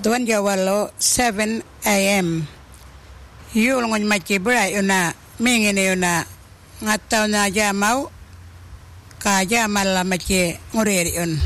Tuan Jawalo 7 a.m. Yul ngon machi brai una mingine una ngatau na jamau ka jamal la machi ngureri un.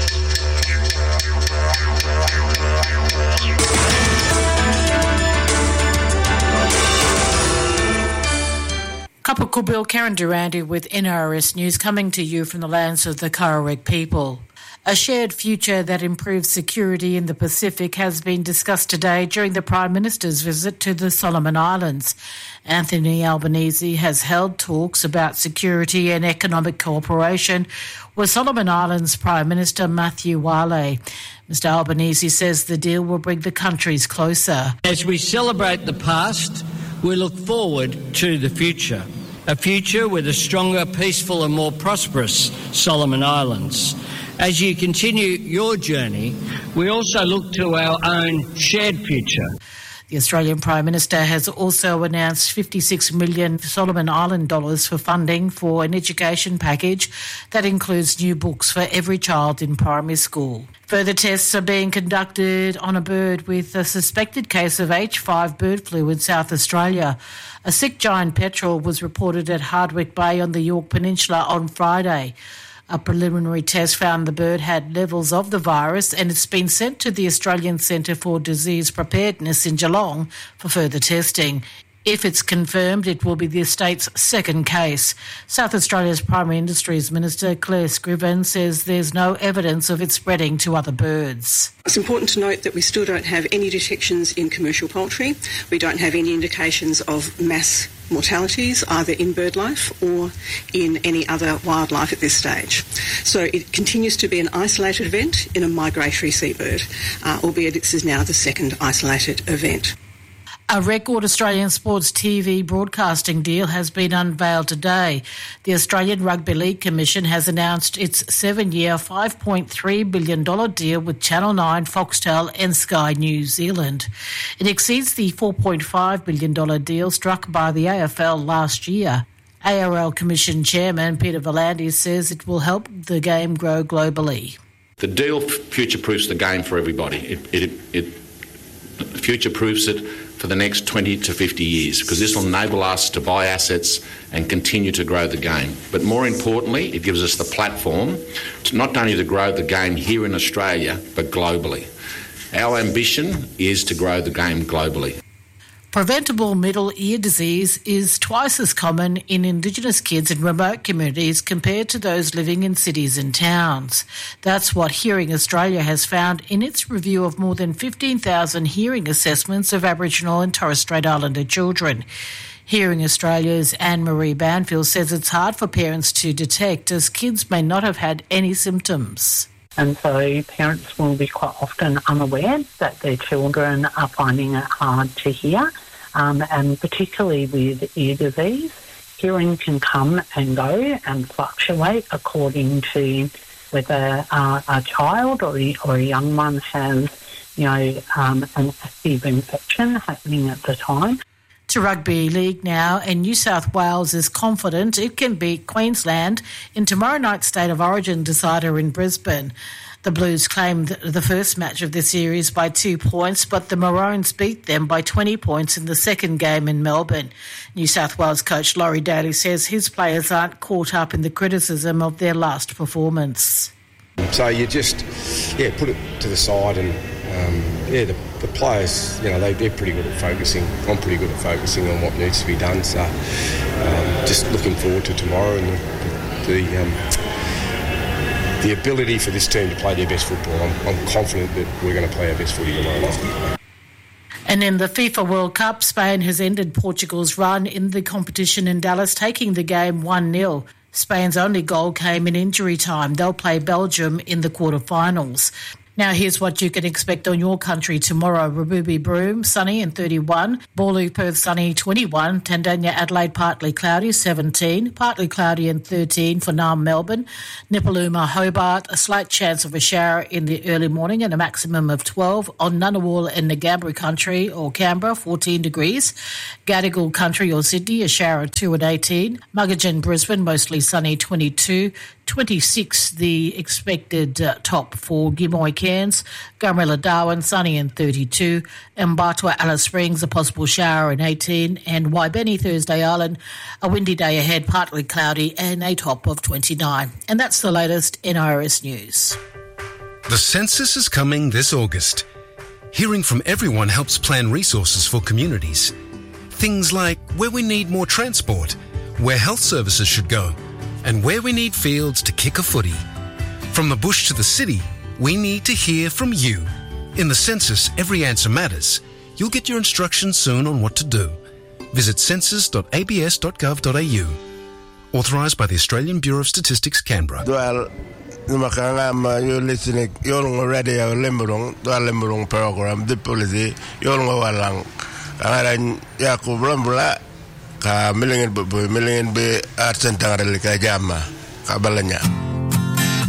Kapukubil, Karen Durandi with NRS News, coming to you from the lands of the Karaweg people. A shared future that improves security in the Pacific has been discussed today during the Prime Minister's visit to the Solomon Islands. Anthony Albanese has held talks about security and economic cooperation with Solomon Islands Prime Minister Matthew Wale. Mr Albanese says the deal will bring the countries closer. As we celebrate the past, we look forward to the future, a future with a stronger, peaceful and more prosperous Solomon Islands. As you continue your journey, we also look to our own shared future. The Australian Prime Minister has also announced $56 million Solomon Island dollars for funding for an education package that includes new books for every child in primary school. Further tests are being conducted on a bird with a suspected case of H5 bird flu in South Australia. A sick giant petrel was reported at Hardwick Bay on the Yorke Peninsula on Friday. A preliminary test found the bird had levels of the virus and it's been sent to the Australian Centre for Disease Preparedness in Geelong for further testing. If it's confirmed, it will be the state's second case. South Australia's Primary Industries Minister Claire Scriven says there's no evidence of it spreading to other birds. It's important to note that we still don't have any detections in commercial poultry. We don't have any indications of mass mortalities either in bird life or in any other wildlife at this stage. So it continues to be an isolated event in a migratory seabird, albeit this is now the second isolated event. A record Australian sports TV broadcasting deal has been unveiled today. The Australian Rugby League Commission has announced its 7-year $5.3 billion deal with Channel 9, Foxtel and Sky New Zealand. It exceeds the $4.5 billion deal struck by the AFL last year. ARL Commission Chairman Peter V'landys says it will help the game grow globally. The deal future-proofs the game for everybody. It future-proofs it for the next 20 to 50 years, because this will enable us to buy assets and continue to grow the game. But more importantly, it gives us the platform to not only to grow the game here in Australia, but globally. Our ambition is to grow the game globally. Preventable middle ear disease is twice as common in Indigenous kids in remote communities compared to those living in cities and towns. That's what Hearing Australia has found in its review of more than 15,000 hearing assessments of Aboriginal and Torres Strait Islander children. Hearing Australia's Anne-Marie Banfield says it's hard for parents to detect as kids may not have had any symptoms. And so parents will be quite often unaware that their children are finding it hard to hear, and particularly with ear disease, hearing can come and go and fluctuate according to whether a child or a young one has, an active infection happening at the time. To Rugby League now, and New South Wales is confident it can beat Queensland in tomorrow night's State of Origin decider in Brisbane. The Blues claimed the first match of the series by 2 points, but the Maroons beat them by 20 points in the second game in Melbourne. New South Wales coach Laurie Daly says his players aren't caught up in the criticism of their last performance. So you just, put it to the side and, the players, they're pretty good at focusing. I'm pretty good at focusing on what needs to be done. So just looking forward to tomorrow and the ability for this team to play their best football. I'm confident that we're going to play our best footy tomorrow. And in the FIFA World Cup, Spain has ended Portugal's run in the competition in Dallas, taking the game 1-0. Spain's only goal came in injury time. They'll play Belgium in the quarterfinals. Now here's what you can expect on your country tomorrow. Rabubi Broome, sunny and 31. Boorloo, Perth, sunny, 21. Tandanya, Adelaide, partly cloudy, 17. Partly cloudy and 13 for Naarm, Melbourne. Nipaluma, Hobart, a slight chance of a shower in the early morning and a maximum of 12. On Ngunnawal and Ngambri Country or Canberra, 14 degrees. Gadigal Country or Sydney, a shower at 2 and 18. Muggagen, Brisbane, mostly sunny, 22. 26 the expected top for Gimoy Cairns, Gumrilla Darwin sunny and 32, Mbatwa Alice Springs a possible shower in 18, and Waibeni Thursday Island a windy day ahead, partly cloudy and a top of 29. And that's the latest NIRS news. The census is coming this August. Hearing from everyone helps plan resources for communities. Things like where we need more transport, where health services should go, and where we need fields to kick a footy. From the bush to the city, we need to hear from you. In the census, every answer matters. You'll get your instructions soon on what to do. Visit census.abs.gov.au. Authorised by the Australian Bureau of Statistics, Canberra. You're listening, you're already a Limburong program, the policy, you're walang. Yakub Rambla, million be arts and Tangalika Jama, Kabalanya.